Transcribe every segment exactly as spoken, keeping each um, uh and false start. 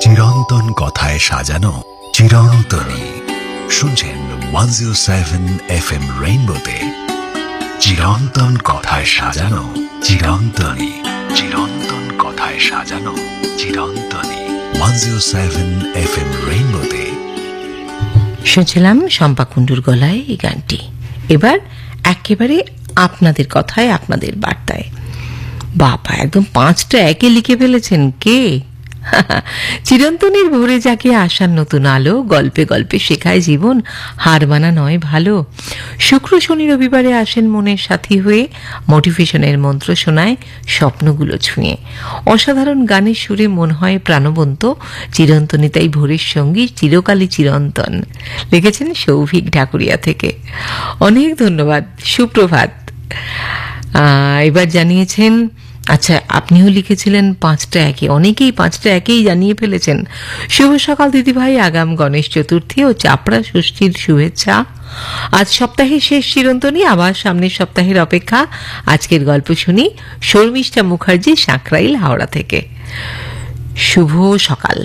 চিরন্তন কথায় সাজানো চিরন্তনী। শুনছেন one zero seven F M রেইনবোতে চিরন্তন কথায় সাজানো চিরন্তনী। চিরন্তন কথায় সাজানো চিরন্তনী one zero seven F M রেইনবোতে। শুনছিলাম শম্পা কুণ্ডুর গলায় এই গানটি। এবার একেবারে আপনাদের কথায়, আপনাদের বার্তায়। বাবা, একদম পাঁচটা একে লিখে ফেলেছেন। কে? চিরন্তনীর ভোরে জাগিয়ে আসার নতুন আলো, গল্পে গল্পে শেখায় জীবন, হার মানা নয় ভালো। শুক্র শনি রবিবারে আসেন মনের সাথী হয়ে, মোটিভেশনের মন্ত্র শোনায় স্বপ্নগুলো ছুঁয়ে। অসাধারণ গানের সুরে মন হয় প্রাণবন্ত, চিরন্তনী তাই ভোরের সঙ্গী, চিরকালই চিরন্তন। লিখেছেন সৌভিক ঢাকুরিয়া থেকে। অনেক ধন্যবাদ, সুপ্রভাত। এবার জানিয়েছেন, আচ্ছা, আপনিও লিখেছিলেন পাঁচটা একে। অনেকেই পাঁচটা একেই জানিয়ে ফেলেছেন। শুভ সকাল দিদিভাই, আগাম গণেশ চতুর্থী ও চাপড়া ষষ্ঠীর শুভেচ্ছা। আজ সপ্তাহের শেষ চিরন্তনী, আবার সামনের সপ্তাহের অপেক্ষা। আজকের গল্প শুনি শর্মিষ্ঠা মুখার্জি, সাঁকরাইল, হাওড়া থেকে। শুভ সকাল।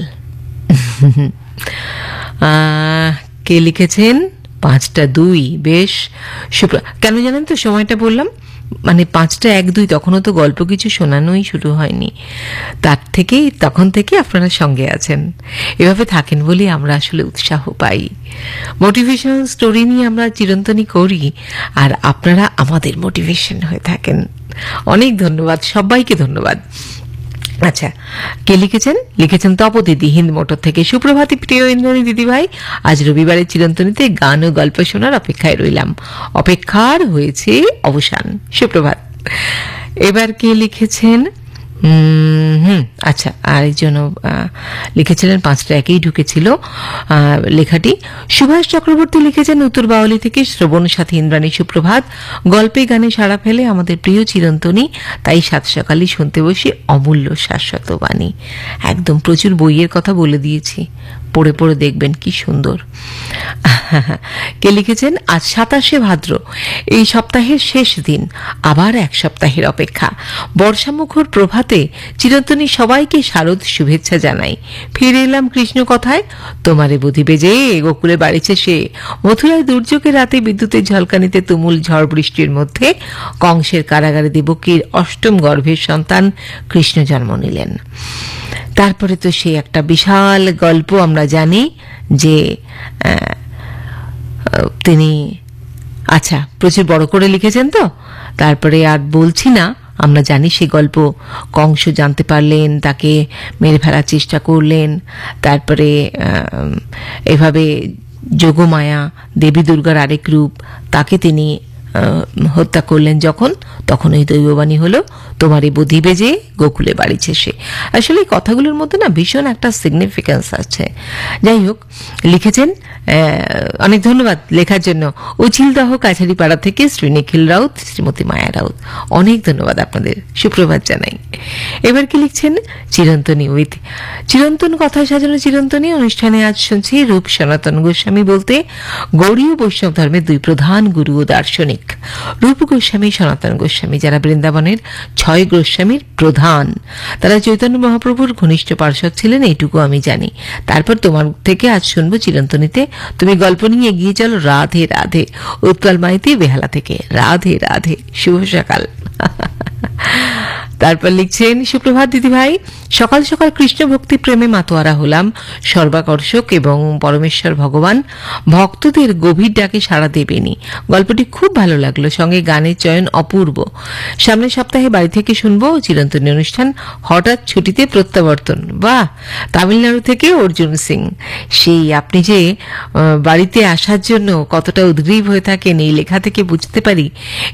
কে লিখেছেন? পাঁচটা দুই। বেশ, কেন জানেন তো সময়টা বললাম? মানে পাঁচটা এক দুই, তখনও তো গল্প কিছু শোনানোই শুরু হয়নি। তার থেকেই তখন থেকে আপনারা সঙ্গে আছেন। এভাবে থাকেন বলে আমরা আসলে উৎসাহ পাই। মোটিভেশনাল স্টোরি নিয়ে আমরা চিরন্তনী করি, আর আপনারা আমাদের মোটিভেশন হয়ে থাকেন। অনেক ধন্যবাদ, সবাইকে ধন্যবাদ। আচ্ছা, কে লিখেছেন? লিখেছেন তপদিদি, হিন্দ মোটর থেকে। সুপ্রভাতী প্রিয় ইন্দ্রাণী দিদিভাই, আজ রবিবারের চিরন্তনীতে গান ও গল্প শোনার অপেক্ষায় রইলাম। অপেক্ষার হয়েছে অবসান। সুপ্রভাত। এবার কে লিখেছেন? হুম আচ্ছা, আরেকজন লিখেছিলেন, পাঁচটা একেই ঢুকেছিল লেখাটি। সুভাষ চক্রবর্তী লিখেছেন উত্তর বাওয়ালি থেকে। শ্রবণ সাথী ইন্দ্রাণী, সুপ্রভাত। গল্পে গানে সাড়া ফেলে আমাদের প্রিয় চিরন্তনী, তাই সাত সকালই শুনতে বসি অমূল্য শাশ্বত বাণী। একদম প্রচুর বইয়ের কথা বলে দিয়েছি, পড়ে পড়ে দেখবেন কি সুন্দর। কে লিখেছেন? আজ সাতাশে ভাদ্র, এই সপ্তাহের শেষ দিন, আবার এক সপ্তাহের অপেক্ষা। বর্ষামুখর প্রভাতে চিরন্তনী সবাইকে শারদ শুভেচ্ছা জানাই। ফিরে এলাম কৃষ্ণ কথায়, তোমারে বুঝিবে যে গোকুলে বাড়িছে সে। মথুরায় দুর্যোগের রাতে বিদ্যুতের ঝলকানিতে তুমুল ঝড় বৃষ্টির মধ্যে কংসের কারাগারে দেবকীর অষ্টম গর্ভের সন্তান কৃষ্ণ জন্ম নিলেন। তারপরে তো সে একটা বিশাল গল্প আমরা জানি যে তিনি, আচ্ছা, প্রচুর বড় করে লিখেছেন তো, তারপরে আর বলছি না। আমরা জানি সে গল্প। কংস জানতে পারলেন, তাকে মেরে ফেলার চেষ্টা করলেন। তারপরে এভাবে যোগমায়া, দেবী দুর্গার আরেক রূপ, তাকে তিনি হত্যা করলেন যখন, তখন ওই দৈববাণী হলো তোমারে বুঝিবে যে গোকুলে বাড়িছে সে। আসলে এই কথাগুলোর মধ্যে না ভীষণ একটা সিগনিফিক্যান্স আছে। যাই হোক, লিখেছেন, অনেক ধন্যবাদ লেখার জন্য। উচিলদহ কাছারিপাড়া থেকে শ্রী নিখিল রাউত, শ্রীমতী মায়া রাউত, অনেক ধন্যবাদ আপনাদের। সুপ্রভাত জানাই। এবার কি লিখছেন? চিরন্তনী উইথ চিরন্তন কথায় সাজানো চিরন্তনী অনুষ্ঠানে আজ শুনছি রূপ সনাতন গোস্বামী বলতে গৌড়ীয় বৈষ্ণব ধর্মের দুই প্রধান গুরু ও দার্শনিক, রূপ গোস্বামী, সনাতন গোস্বামী, যারা বৃন্দাবনের ছয় গোস্বামীর প্রধান। তারা চৈতন্য মহাপ্রভুর ঘনিষ্ঠ পার্ষদ ছিলেন, এইটুকু আমি জানি। তারপর তোমার থেকে আজ শুনবো চিরন্তনীতে তুমি গল্প নিয়ে এগিয়ে চলো। রাধে রাধে। উৎপল মাইতি, বেহালা থেকে। রাধে রাধে, শুভ সকাল। তারপর লিখছেন, সুপ্রভাত দিদিভাই, সকাল সকাল কৃষ্ণ ভক্তি প্রেমে মাতোয়ারা হলাম। সর্বাকর্ষক এবং পরমেশ্বর ভগবান ভক্তদের গভীর ডাকে সাড়া দেবেনি। গল্পটি খুব ভালো লাগলো, সঙ্গে গানের চয়ন অপূর্ব। সামনের সপ্তাহে বাড়ি থেকে শুনবো চিরন্তনী অনুষ্ঠান। হঠাৎ ছুটিতে প্রত্যাবর্তন। বাহ! তামিলনাড়ু থেকে অর্জুন সিং। সেই আপনি যে বাড়িতে আসার জন্য কতটা উদ্গ্রীব হয়ে থাকেন, এই লেখা থেকে বুঝতে পারি।